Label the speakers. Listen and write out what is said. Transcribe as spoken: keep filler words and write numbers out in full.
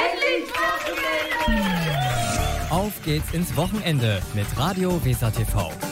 Speaker 1: Endlich Wochenende!
Speaker 2: Auf geht's ins Wochenende mit Radio Weser T V.